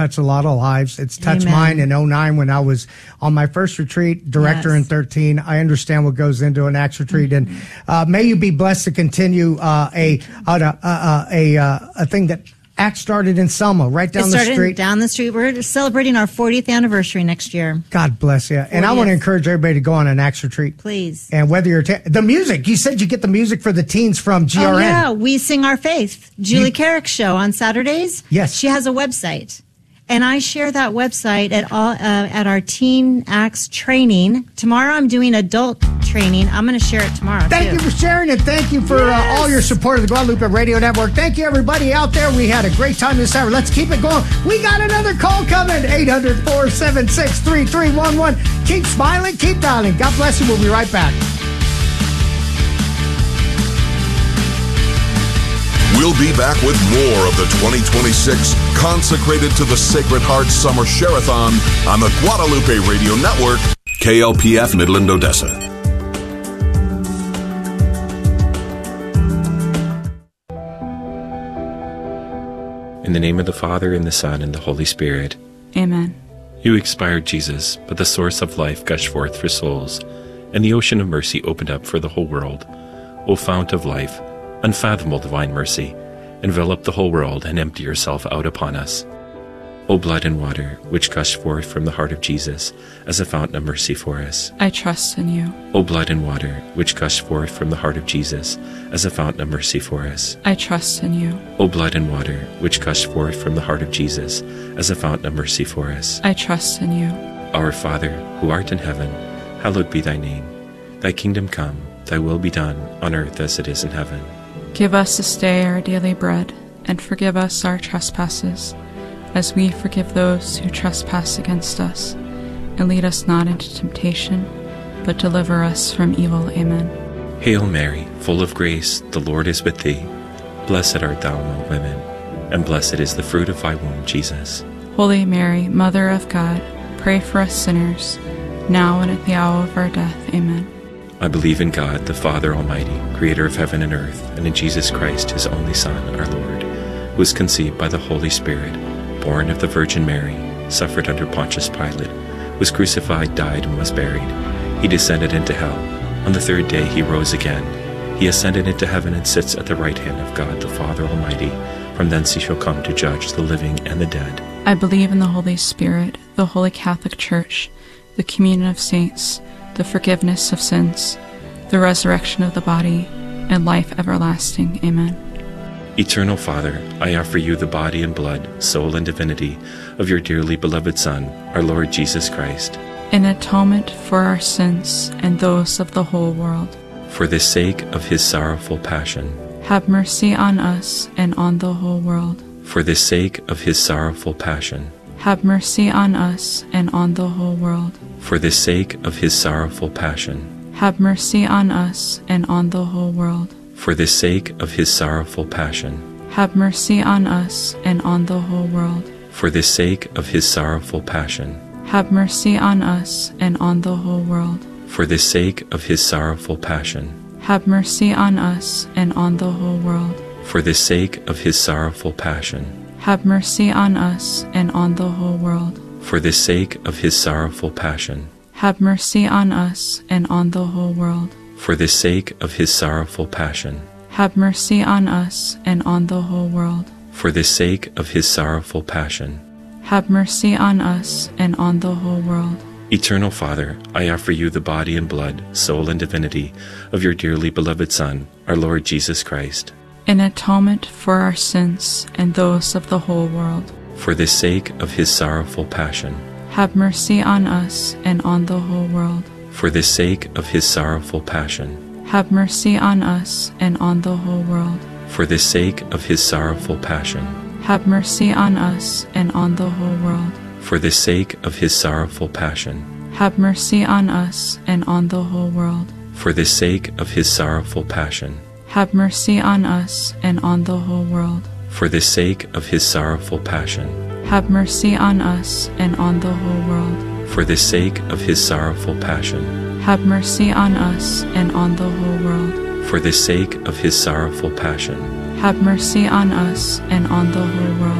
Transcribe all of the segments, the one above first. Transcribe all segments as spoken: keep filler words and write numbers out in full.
touch a lot of lives. It's touched Amen. mine in oh nine when I was on my first retreat, director Yes. in thirteen. I understand what goes into an Acts retreat. Mm-hmm. And uh, may you be blessed to continue uh, a, a, a, a, a, a thing that Acts started in Selma, right down it the started street. down the street. We're celebrating our fortieth anniversary next year. God bless you. And I want to encourage everybody to go on an Acts retreat. Please. And whether you're... Ta- the music. You said you get the music for the teens from G R N. Oh, yeah. We Sing Our Faith. Julie You- Carrick's show on Saturdays. Yes. She has a website. And I share that website at all uh, at our Teen Acts training. Tomorrow I'm doing adult training. I'm going to share it tomorrow, Thank too. you for sharing it. Thank you for Yes. uh, all your support of the Guadalupe Radio Network. Thank you, everybody out there. We had a great time this hour. Let's keep it going. We got another call coming. eight hundred, four seven six, three three one one. Keep smiling. Keep dialing. God bless you. We'll be right back. We'll be back with more of the twenty twenty-six Consecrated to the Sacred Heart Summer Share-a-thon on the Guadalupe Radio Network, K L P F Midland, Odessa. In the name of the Father, and the Son, and the Holy Spirit. Amen. You expired, Jesus, but the source of life gushed forth for souls, and the ocean of mercy opened up for the whole world. O fount of life, unfathomable divine mercy, envelop the whole world and empty yourself out upon us. O blood and water, which gushed forth from the heart of Jesus as a fountain of mercy for us. I trust in you. O blood and water, which gushed forth from the heart of Jesus as a fountain of mercy for us. I trust in you. O blood and water, which gushed forth from the heart of Jesus as a fountain of mercy for us. I trust in you. Our Father, who art in heaven, hallowed be thy name. Thy kingdom come, thy will be done, on earth as it is in heaven. Give us this day our daily bread, and forgive us our trespasses, as we forgive those who trespass against us. And lead us not into temptation, but deliver us from evil. Amen. Hail Mary, full of grace, the Lord is with thee. Blessed art thou among women, and blessed is the fruit of thy womb, Jesus. Holy Mary, Mother of God, pray for us sinners, now and at the hour of our death. Amen. I believe in God, the Father Almighty, creator of heaven and earth, and in Jesus Christ, his only Son, our Lord, who was conceived by the Holy Spirit, born of the Virgin Mary, suffered under Pontius Pilate, was crucified, died, and was buried. He descended into hell. On the third day he rose again. He ascended into heaven and sits at the right hand of God, the Father Almighty. From thence he shall come to judge the living and the dead. I believe in the Holy Spirit, the Holy Catholic Church, the communion of saints, the forgiveness of sins, the resurrection of the body, and life everlasting. Amen. Eternal Father, I offer you the body and blood, soul and divinity of your dearly beloved Son, our Lord Jesus Christ, in atonement for our sins and those of the whole world. for the sake of his sorrowful passion, Have mercy on us and on the whole world. for the sake of his sorrowful passion, Have mercy on us and on the whole world. for the sake of his sorrowful passion, Have mercy on us and on the whole world. for the sake of his sorrowful passion, Have mercy on us and on the whole world. for the sake of his sorrowful passion, Have mercy on us and on the whole world. for the sake of his sorrowful passion, Have mercy on us and on the whole world. for the sake of his sorrowful passion, Have mercy on us and on the whole world. for the sake of his sorrowful passion, Have mercy on us and on the whole world. for the sake of his sorrowful passion, Have mercy on us and on the whole world. for the sake of his sorrowful passion. Have mercy on us and on the whole world. Eternal Father, I offer you the body and blood, soul and divinity of your dearly beloved Son, our Lord Jesus Christ, in atonement for our sins and those of the whole world. for the sake of his sorrowful passion, Have mercy on us and on the whole world. for the sake of his sorrowful passion, Have mercy on us and on the whole world. for the sake of his sorrowful passion, Have mercy on us and on the whole world. for the sake of his sorrowful passion, Have mercy on us and on the whole world. for the sake of his sorrowful passion, Have mercy on us and on the whole world. for the sake of his sorrowful passion, Have mercy on us and on the whole world. for the sake of his sorrowful passion, Have mercy on us and on the whole world. for the sake of his sorrowful passion, Have mercy on us and on the whole world.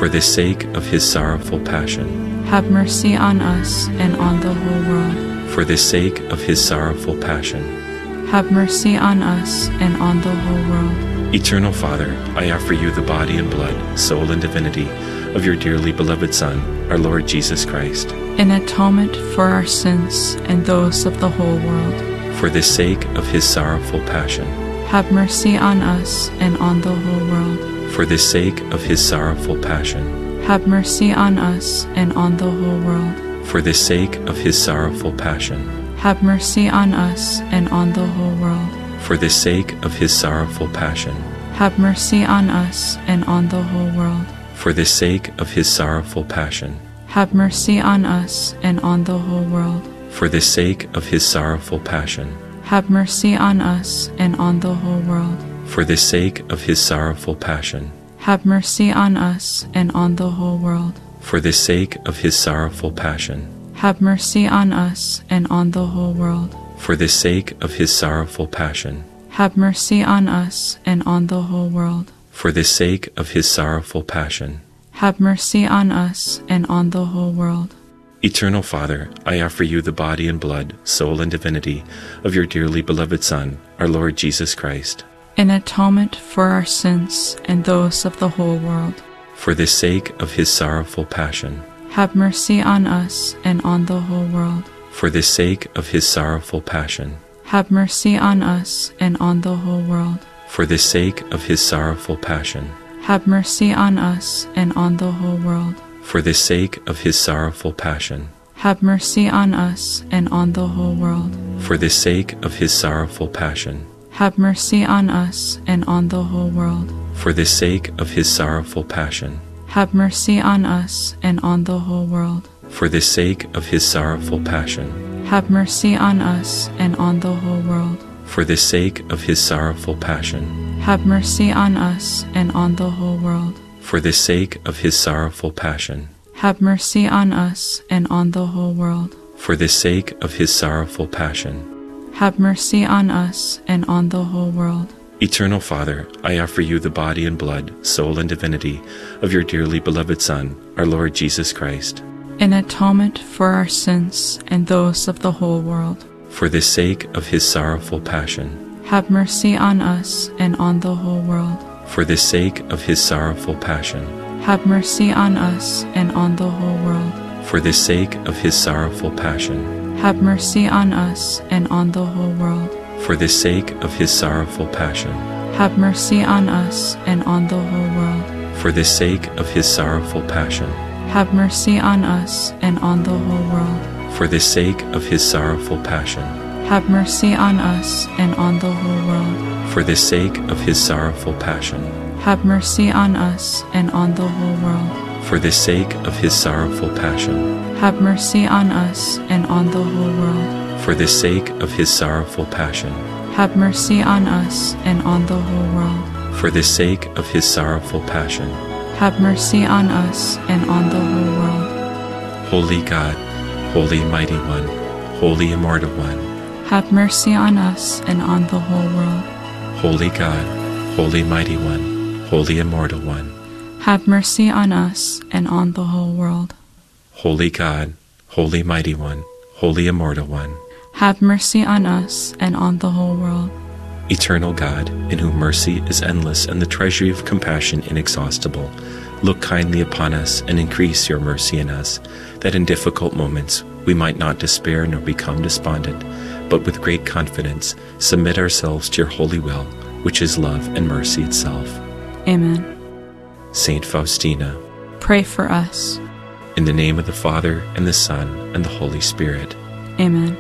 For the sake of his sorrowful passion. Have mercy on us and on the whole world. For the sake of his sorrowful passion. Have mercy on us and on the whole world. Eternal Father, I offer you the body and blood, soul and divinity of your dearly beloved Son, our Lord Jesus Christ, in atonement for our sins and those of the whole world. For the sake of his sorrowful passion. Have mercy on us and on the whole world. For the sake of his sorrowful passion. Have mercy on us and on the whole world. For the sake of his sorrowful passion. Have mercy on us and on the whole world. For the sake of his sorrowful passion. Have mercy on us and on the whole world. For the sake of his sorrowful passion. Have mercy on us and on the whole world. For the sake of his sorrowful passion. Have mercy on us and on the whole world. For the sake of his sorrowful passion. Have mercy on us and on the whole world. For the sake of his sorrowful passion. Have mercy on us and on the whole world. For the sake of his sorrowful passion. Have mercy on us and on the whole world. For the sake of his sorrowful passion. Have mercy on us and on the whole world. Eternal Father, I offer you the body and blood, soul and divinity of your dearly beloved Son, our Lord Jesus Christ, in atonement for our sins and those of the whole world. For the sake of his sorrowful passion. Have mercy on us and on the whole world. For the sake of his sorrowful passion. Have mercy on us and on the whole world. For the sake of his sorrowful passion. Have mercy on us and on the whole world. For the sake of his sorrowful passion. Have mercy on us and on the whole world. For the sake of his sorrowful passion. Have mercy on us and on the whole world. For the sake of his sorrowful passion. Have mercy on us and on the whole world. For the sake of his sorrowful passion. Have mercy on us and on the whole world. For the sake of his sorrowful passion. Have mercy on us and on the whole world. For the sake of his sorrowful passion. Have mercy on us and on the whole world. For the sake of his sorrowful passion. Have mercy on us and on the whole world. Eternal Father, I offer you the body and blood, soul and divinity of your dearly beloved Son, our Lord Jesus Christ, in atonement for our sins and those of the whole world. For the sake of his sorrowful passion. Have mercy on us and on the whole world. For the sake of his sorrowful passion. Have mercy on us and on the whole world. For the sake of his sorrowful passion. Have mercy on us and on the whole world. For the sake of his sorrowful passion. Have mercy on us and on the whole world. For the sake of his sorrowful passion. Have mercy on us and on the whole world. For the sake of his sorrowful passion. Have mercy on us and on the whole world. For the sake of his sorrowful passion. Have mercy on us and on the whole world. For the sake of his sorrowful passion. Have mercy on us and on the whole world. For the sake of his sorrowful passion. Have mercy on us and on the whole world. For the sake of his sorrowful passion. Have mercy on us and on the whole world. Holy God, Holy Mighty One, Holy Immortal One, have mercy on us and on the whole world. Holy God, Holy Mighty One, Holy Immortal One, have mercy on us and on the whole world. Holy God, Holy Mighty One, Holy Immortal One, have mercy on us and on the whole world. Eternal God, in whom mercy is endless and the treasury of compassion inexhaustible, look kindly upon us and increase your mercy in us, that in difficult moments we might not despair nor become despondent, but with great confidence submit ourselves to your holy will, which is love and mercy itself. Amen. Saint Faustina, pray for us. In the name of the Father, and the Son, and the Holy Spirit. Amen.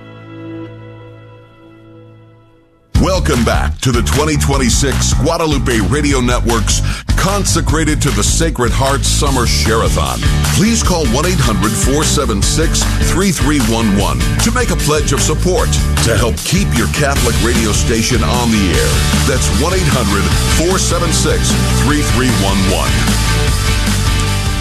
Welcome back to the twenty twenty-six Guadalupe Radio Network's Consecrated to the Sacred Heart Summer Share-a-thon. Please call one eight hundred four seven six three three one one to make a pledge of support to help keep your Catholic radio station on the air. That's one eight hundred four seven six three three one one.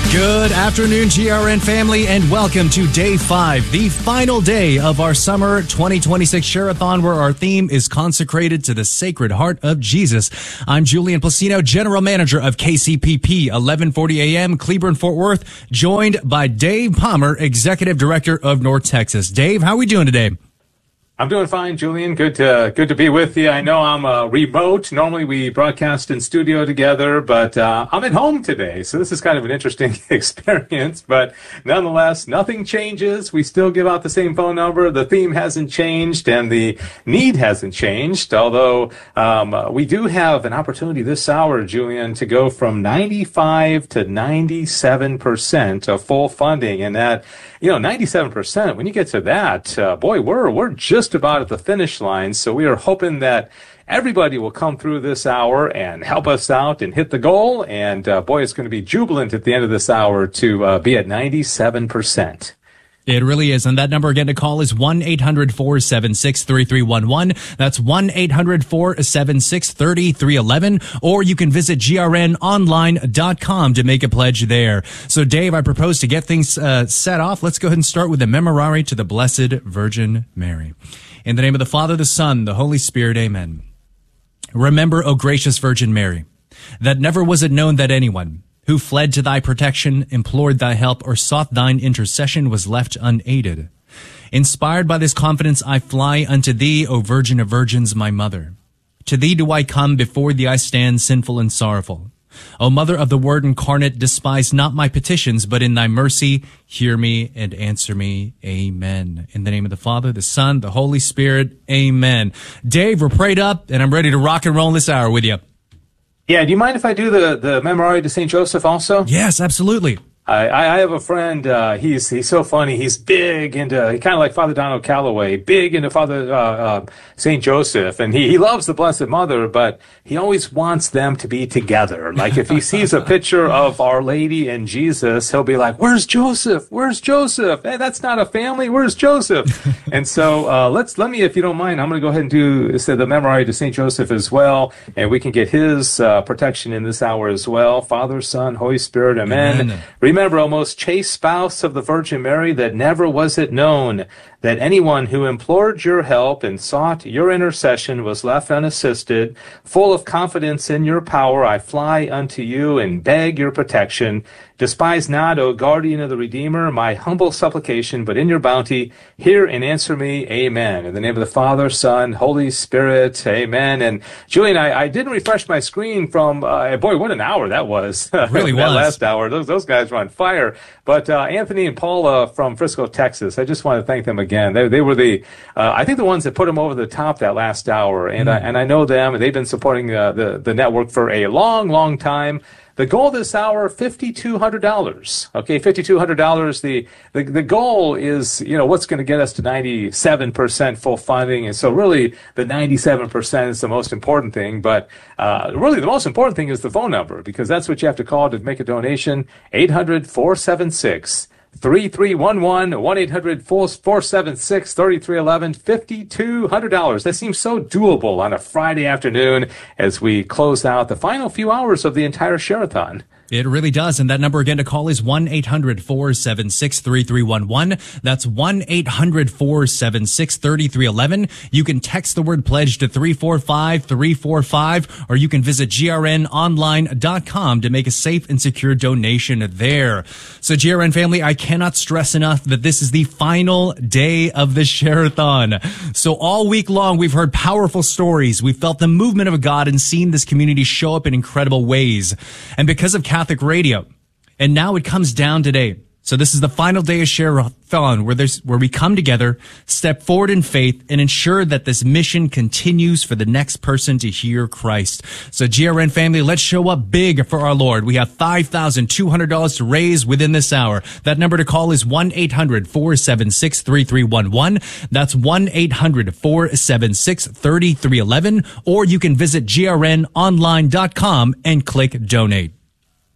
Good afternoon, G R N family, and welcome to day five, the final day of our summer twenty twenty-six Share-a-thon, where our theme is consecrated to the Sacred Heart of Jesus. I'm Julian Placino, General Manager of K C P P, eleven forty A M, Cleburne, Fort Worth, joined by Dave Palmer, Executive Director of North Texas. Dave, how are we doing today? I'm doing fine, Julian. Good to good to be with you. I know I'm uh, remote. Normally we broadcast in studio together, but uh, I'm at home today, so this is kind of an interesting experience. But nonetheless, nothing changes. We still give out the same phone number. The theme hasn't changed, and the need hasn't changed. Although um, we do have an opportunity this hour, Julian, to go from ninety-five to ninety-seven percent of full funding, and that, you know, ninety-seven percent. When you get to that, uh, boy, we're we're just about at the finish line. So we are hoping that everybody will come through this hour and help us out and hit the goal. And uh, boy, it's going to be jubilant at the end of this hour to uh, be at ninety-seven percent. It really is. And that number again to call is one eight hundred four seven six three three one one. That's one eight hundred four seven six three three one one. Or you can visit G R N online dot com to make a pledge there. So, Dave, I propose to get things uh, set off. Let's go ahead and start with the Memorare to the Blessed Virgin Mary. In the name of the Father, the Son, the Holy Spirit, amen. Remember, O gracious Virgin Mary, that never was it known that anyone who fled to thy protection, implored thy help, or sought thine intercession was left unaided. Inspired by this confidence, I fly unto thee, O Virgin of Virgins, my mother. To thee do I come, before thee I stand, sinful and sorrowful. O Mother of the Word incarnate, despise not my petitions, but in thy mercy hear me and answer me. Amen. In the name of the Father, the Son, the Holy Spirit, amen. Dave, we're prayed up, and I'm ready to rock and roll this hour with you. Yeah, do you mind if I do the, the Memorare to Saint Joseph also? Yes, absolutely. I, I have a friend, uh, he's he's so funny, he's big into, he kind of like Father Donald Calloway, big into Father uh, uh, Saint Joseph, and he, he loves the Blessed Mother, but he always wants them to be together. Like if he sees a picture of Our Lady and Jesus, he'll be like, where's Joseph? Where's Joseph? Hey, that's not a family, where's Joseph? And so uh, let's, let me, if you don't mind, I'm going to go ahead and do say, the Memorare to Saint Joseph as well, and we can get his uh, protection in this hour as well. Father, Son, Holy Spirit, amen. Amen. Remember, O most chaste spouse of the Virgin Mary, that never was it known that anyone who implored your help and sought your intercession was left unassisted. Full of confidence in your power, I fly unto you and beg your protection. Despise not, O guardian of the Redeemer, my humble supplication, but in your bounty, hear and answer me. Amen. In the name of the Father, Son, Holy Spirit, amen. And Julian, I, I didn't refresh my screen from, uh, boy, what an hour that was. It really that was. last hour. Those, those guys were on fire. But uh, Anthony and Paula from Frisco, Texas, I just want to thank them again. They, they were the, uh, I think the ones that put them over the top that last hour. And, mm. I, and I know them, and they've been supporting uh, the, the network for a long, long time. The goal this hour, five thousand two hundred dollars. Okay, five thousand two hundred dollars. The, the, the goal is, you know, what's going to get us to ninety-seven percent full funding. And so really the ninety-seven percent is the most important thing. But uh, really the most important thing is the phone number, because that's what you have to call to make a donation. eight hundred four seven six three three one one, one eight hundred four seven six three three one one, five thousand two hundred dollars. That seems so doable on a Friday afternoon as we close out the final few hours of the entire Share-a-thon. It really does. And that number again to call is one eight hundred four seven six three three one one. That's one eight hundred four seven six three three one one. You can text the word pledge to three four five three four five, or you can visit G R N online dot com to make a safe and secure donation there. So G R N family, I cannot stress enough that this is the final day of the Share-a-thon. So all week long, we've heard powerful stories. We've felt the movement of God and seen this community show up in incredible ways. And because of Catholic Radio. And now it comes down today. So this is the final day of Share-a-thon, where there's, where we come together, step forward in faith, and ensure that this mission continues for the next person to hear Christ. So G R N family, let's show up big for our Lord. We have five thousand two hundred dollars to raise within this hour. That number to call is one eight hundred four seven six three three one one. That's one eight hundred four seven six three three one one. Or you can visit G R N online dot com and click donate.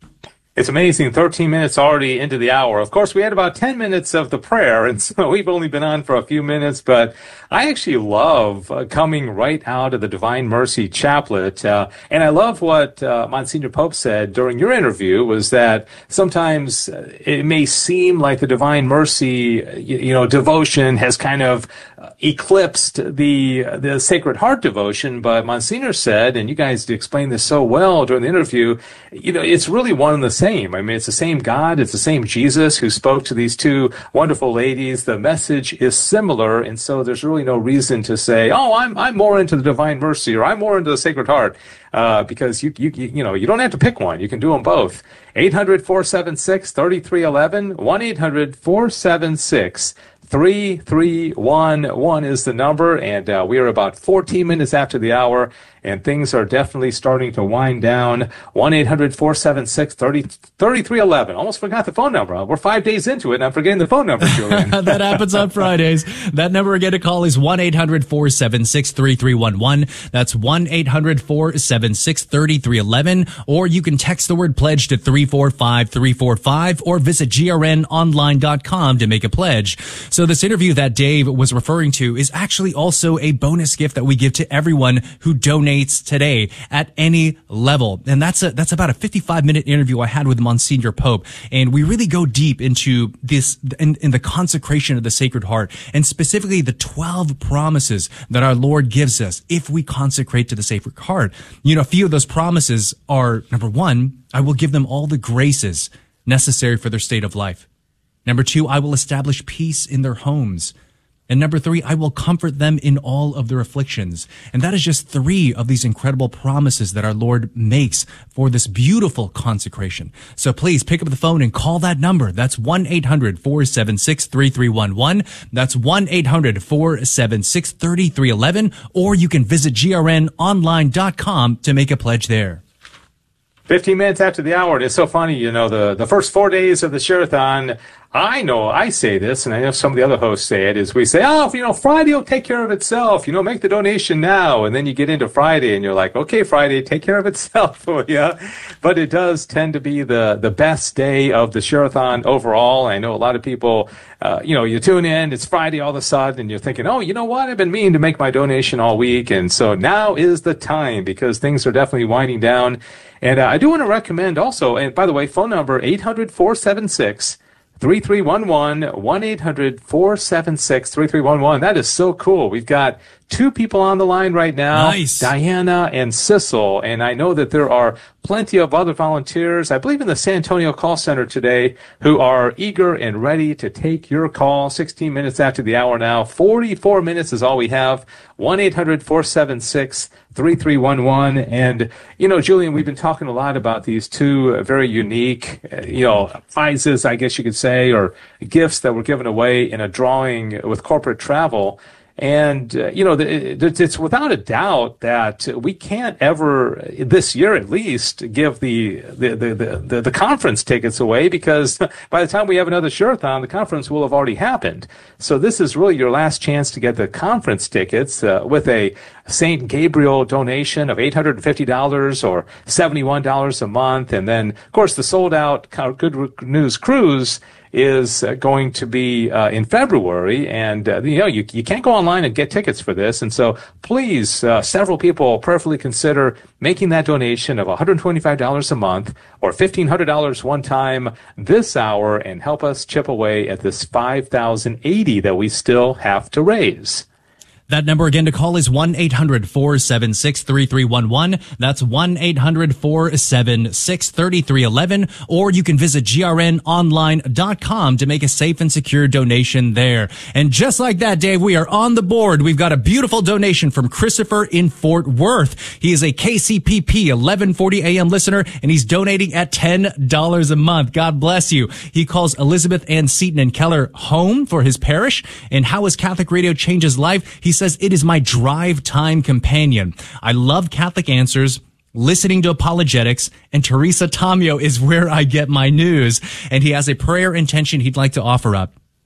It's amazing, thirteen minutes already into the hour. Of course, we had about ten minutes of the prayer, and so we've only been on for a few minutes, but I actually love uh, coming right out of the Divine Mercy Chaplet, uh, and I love what uh, Monsignor Pope said during your interview, was that sometimes it may seem like the Divine Mercy, you, you know, devotion has kind of eclipsed the the Sacred Heart devotion, but Monsignor said, and you guys explained this so well during the interview, you know, it's really one and the same. I mean, it's the same God, it's the same Jesus who spoke to these two wonderful ladies. The message is similar, and so there's really no reason to say, oh, I'm I'm more into the Divine Mercy, or I'm more into the Sacred Heart, uh, because you, you you know, you don't have to pick one. You can do them both. eight hundred, four seven six, three three one one, one eight hundred, four seven six, three three one one is the number, and uh, we are about fourteen minutes after the hour, and things are definitely starting to wind down. one eight hundred, four seven six, three three one one. Almost forgot the phone number. We're five days into it, and I'm forgetting the phone number, Julian. That happens on Fridays. That number again to call is one eight hundred, four seven six, three three one one. That's one eight hundred, four seven six, three three one one. Or you can text the word pledge to three four five, three four five, or visit G R N online dot com to make a pledge. So this interview that Dave was referring to is actually also a bonus gift that we give to everyone who donates today at any level. And that's a, that's about a fifty-five minute interview I had with Monsignor Pope. And we really go deep into this, in, in the consecration of the Sacred Heart, and specifically the twelve promises that our Lord gives us if we consecrate to the Sacred Heart. You know, a few of those promises are, number one, I will give them all the graces necessary for their state of life. Number two, I will establish peace in their homes. And number three, I will comfort them in all of their afflictions. And that is just three of these incredible promises that our Lord makes for this beautiful consecration. So please pick up the phone and call that number. That's one eight hundred, four seven six, three three one one. That's one eight hundred, four seven six, three three one one. Or you can visit G R N online dot com to make a pledge there. fifteen minutes after the hour. And it's so funny, you know, the, the first four days of the Share-a-thon, I know I say this, and I know some of the other hosts say it, is we say, oh, you know, Friday will take care of itself. You know, make the donation now. And then you get into Friday, and you're like, okay, Friday, take care of itself, will ya? But it does tend to be the, the best day of the Share-a-thon overall. I know a lot of people, uh, you know, you tune in, it's Friday all of a sudden, and you're thinking, oh, you know what? I've been meaning to make my donation all week. And so now is the time, because things are definitely winding down. And uh, I do want to recommend also, and by the way, phone number eight hundred, four seven six, three three one one, one eight hundred, four seven six, three three one one. That is so cool. We've got two people on the line right now, nice. Diana and Sissel, and I know that there are plenty of other volunteers, I believe in the San Antonio call center today, who are eager and ready to take your call. sixteen minutes after the hour now. forty-four minutes is all we have. one eight hundred, four seven six, three three one one. And, you know, Julian, we've been talking a lot about these two very unique, you know, prizes, I guess you could say, or gifts that were given away in a drawing with corporate travel. And, uh, you know, it's without a doubt that we can't ever, this year at least, give the the, the, the, the conference tickets away, because by the time we have another Share-a-thon, the conference will have already happened. So this is really your last chance to get the conference tickets uh, with a Saint Gabriel donation of eight hundred fifty dollars or seventy-one dollars a month. And then, of course, the sold-out Good News Cruise is uh, going to be uh, in February, and uh, you know you you can't go online and get tickets for this, and so please, uh, several people prayerfully consider making that donation of one hundred twenty-five dollars a month or fifteen hundred dollars one time this hour, and help us chip away at this five thousand eighty that we still have to raise. That number again to call is one eight hundred, four seven six, three three one one. That's one eight hundred, four seven six, three three one one. Or you can visit G R N online dot com to make a safe and secure donation there. And just like that, Dave, we are on the board. We've got a beautiful donation from Christopher in Fort Worth. He is a K C P P eleven forty A M listener, and he's donating at ten dollars a month. God bless you. He calls Elizabeth Ann Seaton and Keller home for his parish. And how has Catholic radio changed his life? He says, it is my drive time companion. I love Catholic Answers, listening to apologetics, and Teresa Tomeo is where I get my news. And he has a prayer intention he'd like to offer up.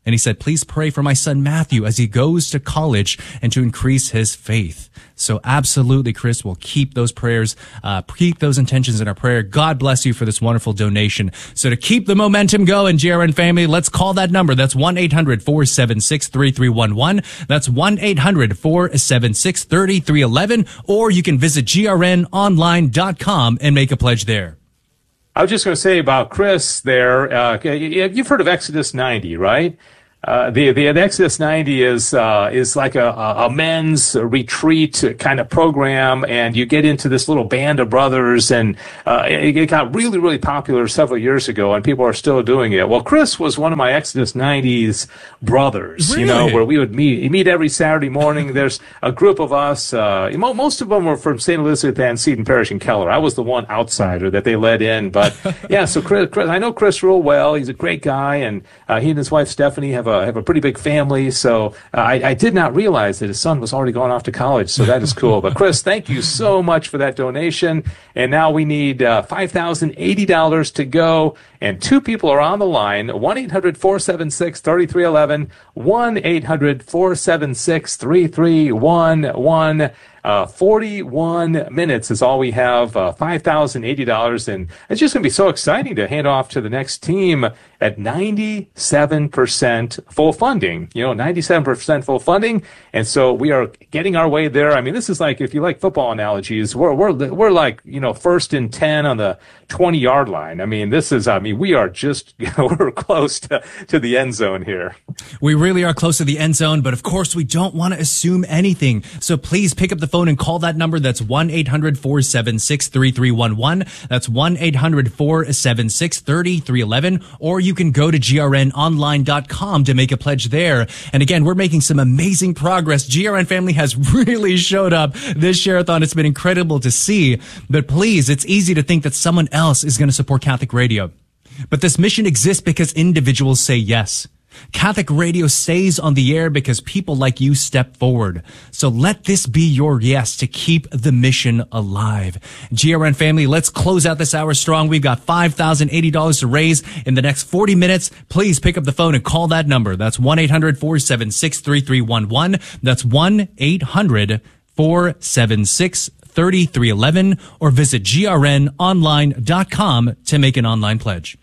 And he said, please pray for my son Matthew as he goes to college and to increase his faith. So absolutely, Chris, we'll keep those prayers, uh, keep those intentions in our prayer. God bless you for this wonderful donation. So to keep the momentum going, G R N family, let's call that number. That's one eight hundred four seven six three three one one. That's one eight hundred four seven six three three one one. Or you can visit G R N online dot com and make a pledge there. I was just going to say about Chris there, uh, you've heard of Exodus ninety, right? Uh, the, the Exodus ninety is uh, is like a, a men's retreat kind of program, and you get into this little band of brothers, and uh, it, it got really, really popular several years ago, and people are still doing it. Well, Chris was one of my Exodus nineties brothers, really? You know, where we would meet. You meet every Saturday morning. There's a group of us. Uh, most of them were from Saint Elizabeth Antietam Parish in Keller. I was the one outsider that they let in, but yeah. So Chris, Chris, I know Chris real well. He's a great guy, and uh, he and his wife Stephanie have a have a pretty big family. So uh, I, I did not realize that his son was already going off to college. So that is cool. But Chris, thank you so much for that donation. And now we need uh, five thousand eighty dollars to go. And two people are on the line. one eight hundred four seven six three three one one. one eight hundred four seven six three three one one. Uh, forty-one minutes is all we have, uh, five thousand eighty dollars, and it's just going to be so exciting to hand off to the next team at ninety-seven percent full funding, you know, ninety-seven percent full funding, and so we are getting our way there. I mean, this is like, if you like football analogies, we're, we're, we're like, you know, first and ten on the twenty-yard line. I mean, this is, I mean, we are just, we're close to, to the end zone here. We really are close to the end zone, but of course we don't want to assume anything, so please pick up the phone and call that number. That's one eight hundred four seven six three three one one. That's one eight hundred four seven six three three one one. Or you can go to G R N online dot com to make a pledge there. And again, we're making some amazing progress. G R N family has really showed up this share-a-thon. It's been incredible to see. But please, it's easy to think that someone else is going to support Catholic Radio. But this mission exists because individuals say yes. Catholic Radio stays on the air because people like you step forward. So let this be your yes to keep the mission alive. G R N family, let's close out this hour strong. We've got five thousand eighty dollars to raise in the next forty minutes. Please pick up the phone and call that number. That's one eight hundred four seven six three three one one. That's one eight hundred four seven six three three one one, or visit G R N online dot com to make an online pledge.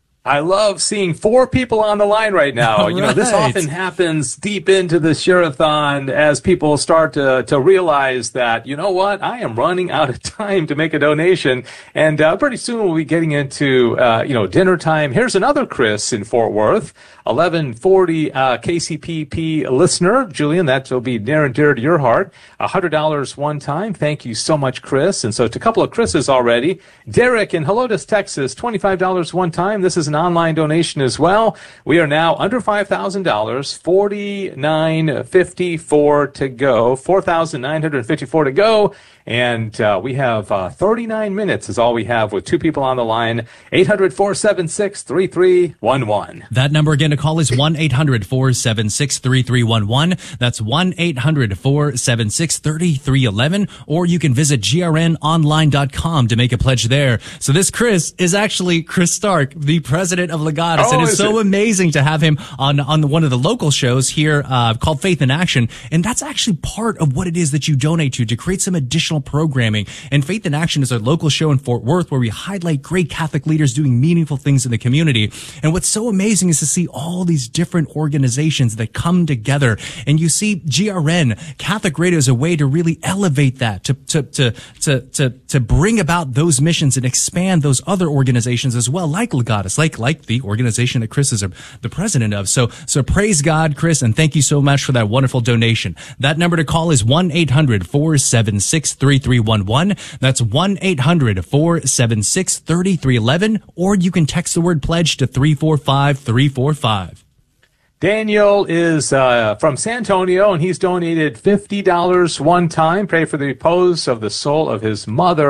I love seeing four people on the line right now. All you know, right. this often happens deep into the share-a-thon as people start to, to realize that, you know what, I am running out of time to make a donation. And uh, pretty soon we'll be getting into, uh, you know, dinner time. Here's another Chris in Fort Worth, eleven forty uh, K C P P listener. Julian, that will be near and dear to your heart. one hundred dollars one time. Thank you so much, Chris. And so to a couple of Chris's already. Derek in Helotes, Texas, twenty-five dollars one time. This is an online donation as well. We are now under five thousand dollars, forty-nine fifty-four to go, four thousand nine hundred fifty-four to go. And uh, we have uh, thirty-nine minutes is all we have with two people on the line. eight hundred four seven six three three one one. That number again to call is one eight hundred four seven six three three one one. That's one eight hundred four seven six three three one one. Or you can visit G R N online dot com to make a pledge there. So this Chris is actually Chris Stark, the president of Legatus. Oh, and it's is so it? amazing to have him on, on one of the local shows here uh, called Faith in Action. And that's actually part of what it is that you donate to, to create some additional programming. And Faith in Action is our local show in Fort Worth where we highlight great Catholic leaders doing meaningful things in the community. And what's so amazing is to see all these different organizations that come together. And you see G R N, Catholic Radio, is a way to really elevate that, to, to, to, to, to, to bring about those missions and expand those other organizations as well, like Legatus, like, like the organization that Chris is a, the president of. So, so praise God, Chris, and thank you so much for that wonderful donation. That number to call is one eight hundred four seven six three three one one. That's one eight hundred four seven six three three one one, or you can text the word pledge to three four five three four five. Daniel is uh, from San Antonio, and he's donated fifty dollars one time. Pray for the repose of the soul of his mother,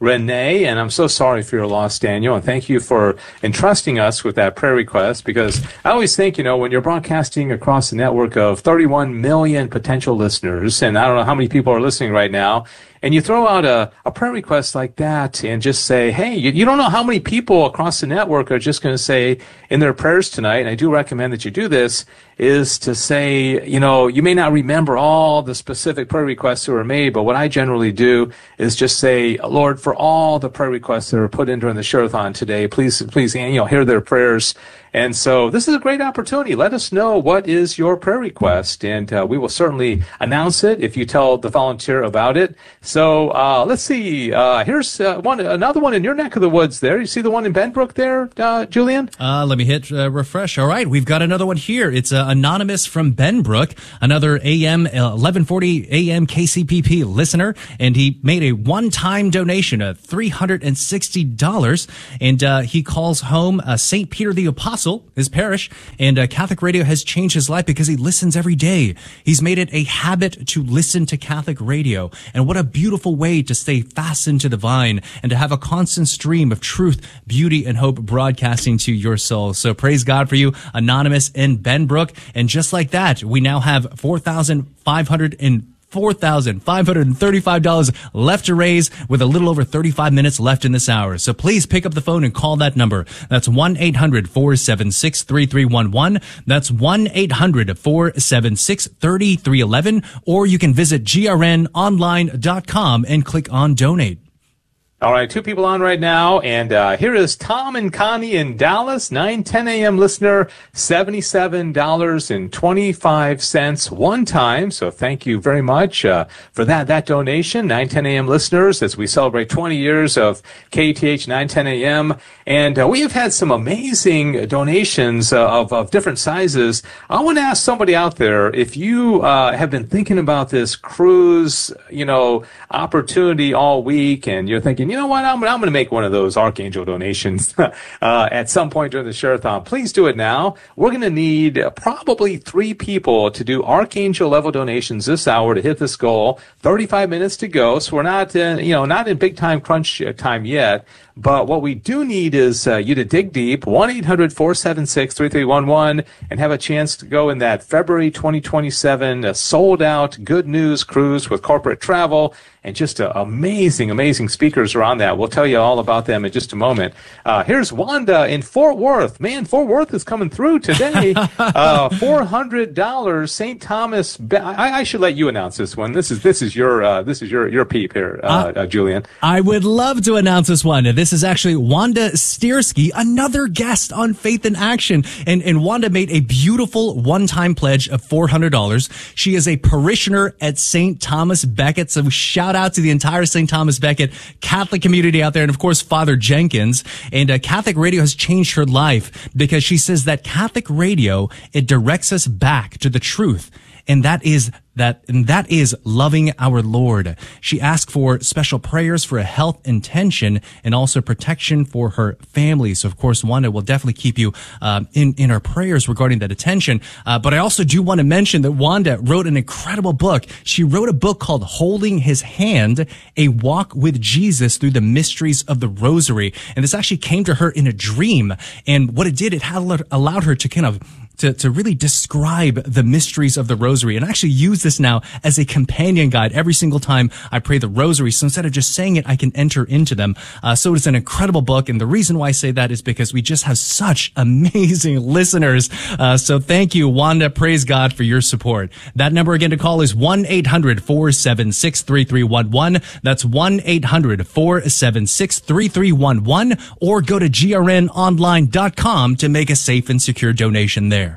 Renee. And I'm so sorry for your loss, Daniel. And thank you for entrusting us with that prayer request, because I always think, you know, when you're broadcasting across a network of thirty-one million potential listeners, and I don't know how many people are listening right now, and you throw out a, a prayer request like that and just say, hey, you, you don't know how many people across the network are just going to say in their prayers tonight, and I do recommend that you do this, is to say, you know, you may not remember all the specific prayer requests that were made, but what I generally do is just say, Lord, for all the prayer requests that are put in during the Share-a-thon today, please, please, you know, hear their prayers. And so this is a great opportunity. Let us know what is your prayer request, and uh, we will certainly announce it if you tell the volunteer about it. So uh, let's see. Uh, here's uh, one, another one in your neck of the woods there. You see the one in Benbrook there, uh, Julian? Uh, let me hit uh, refresh. All right, we've got another one here. It's uh, anonymous from Benbrook, another A M eleven forty A M K C P P listener, and he made a one-time donation of three hundred sixty dollars, and uh, he calls home uh, Saint Peter the Apostle, his parish, and uh, Catholic Radio has changed his life because he listens every day. He's made it a habit to listen to Catholic Radio, and what a beautiful way to stay fastened to the vine and to have a constant stream of truth, beauty, and hope broadcasting to your soul. So praise God for you, Anonymous in Benbrook. And just like that, we now have four thousand five hundred and four thousand five hundred thirty-five dollars left to raise, with a little over thirty-five minutes left in this hour. So please pick up the phone and call that number. That's one eight hundred four seven six three three one one. That's one eight hundred four seven six three three one one. Or you can visit G R N online dot com and click on donate. All right, two people on right now, and uh, here is Tom and Connie in Dallas, nine ten A M listener, seventy-seven dollars and twenty-five cents one time. So thank you very much uh, for that that donation, nine ten A M listeners, as we celebrate twenty years of K T H nine ten A M. And uh, we have had some amazing donations uh, of, of different sizes. I want to ask somebody out there, if you uh, have been thinking about this cruise, you know, opportunity all week, and you're thinking, you know what, I'm, I'm going to make one of those Archangel donations uh, at some point during the Share-a-thon. Please do it now. We're going to need uh, probably three people to do Archangel level donations this hour to hit this goal. thirty-five minutes to go, so we're not, uh, you know, not in big time crunch time yet. But what we do need is uh, you to dig deep, one eight hundred four seven six three three one one, and have a chance to go in that February twenty twenty-seven uh, sold-out Good News cruise with corporate travel, and just uh, amazing, amazing speakers are on that. We'll tell you all about them in just a moment. Uh, here's Wanda in Fort Worth. Man, Fort Worth is coming through today. uh, four hundred dollars, Saint Thomas. Be- I, I should let you announce this one. This is this is your uh, this is your your peep here, uh, uh, uh, Julian. I would love to announce this one. This is actually Wanda Stiersky, another guest on Faith in Action. And, and Wanda made a beautiful one-time pledge of four hundred dollars. She is a parishioner at Saint Thomas Becket. So shout out to the entire Saint Thomas Becket Catholic community out there. And of course, Father Jenkins. And uh, Catholic Radio has changed her life because she says that Catholic Radio, it directs us back to the truth. And that is that, and that is loving our Lord. She asked for special prayers for a health intention and also protection for her family. So, of course, Wanda will definitely keep you um, in in our prayers regarding that attention. Uh, but I also do want to mention that Wanda wrote an incredible book. She wrote a book called Holding His Hand, A Walk with Jesus Through the Mysteries of the Rosary. And this actually came to her in a dream. And what it did, it had allowed her to kind of To, to really describe the mysteries of the rosary, and actually use this now as a companion guide every single time I pray the rosary. So instead of just saying it, I can enter into them. Uh, so it's an incredible book. And the reason why I say that is because we just have such amazing listeners. Uh, so thank you, Wanda. Praise God for your support. That number again to call is one eight hundred four seven six three three one one. That's one eight hundred four seven six three three one one, or go to G R N online dot com to make a safe and secure donation there.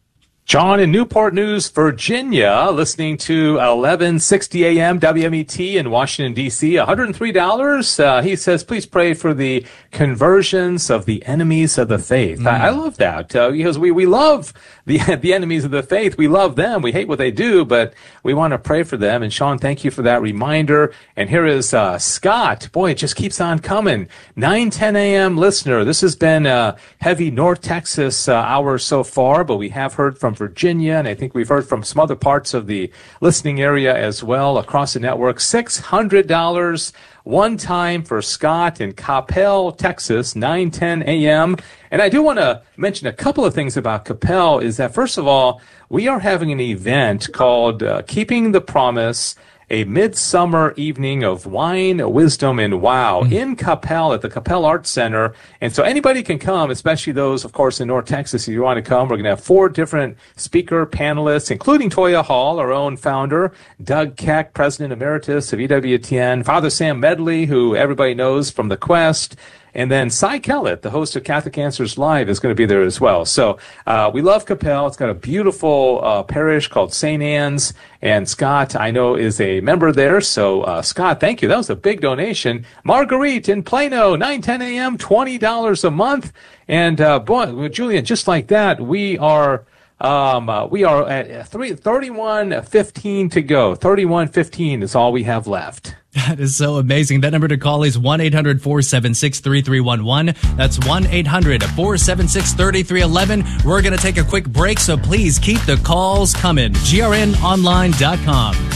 John in Newport News, Virginia, listening to eleven sixty A M W M E T in Washington, D C, one hundred three dollars. Uh, he says, please pray for the conversions of the enemies of the faith. Mm. I, I love that uh, because we, we love the the enemies of the faith. We love them. We hate what they do, but we want to pray for them. And Sean, thank you for that reminder. And here is uh, Scott. Boy, it just keeps on coming. nine ten A M listener. This has been a heavy North Texas uh, hour so far, but we have heard from Virginia, and I think we've heard from some other parts of the listening area as well across the network. six hundred dollars one time for Scott in Coppell, Texas, nine ten a.m. And I do want to mention a couple of things about Coppell is that, first of all, we are having an event called uh, Keeping the Promise, a midsummer evening of wine, wisdom, and wow in Coppell at the Coppell Arts Center. And so anybody can come, especially those, of course, in North Texas. If you want to come, we're going to have four different speaker panelists, including Toya Hall, our own founder, Doug Keck, President Emeritus of E W T N, Father Sam Medley, who everybody knows from The Quest, and then Cy Kellett, the host of Catholic Answers Live, is going to be there as well. So uh, we love Coppell. It's got a beautiful uh, parish called Saint Anne's. And Scott, I know, is a member there. So, uh, Scott, thank you. That was a big donation. Marguerite in Plano, nine ten a.m., twenty dollars a month. And, uh, boy, Julian, just like that, we are... Um, uh, we are at three, thirty-one fifteen to go. thirty-one fifteen is all we have left. That is so amazing. That number to call is one eight hundred four seven six three three one one. That's one eight hundred four seven six three three one one. We're going to take a quick break, so please keep the calls coming. G R N online dot com.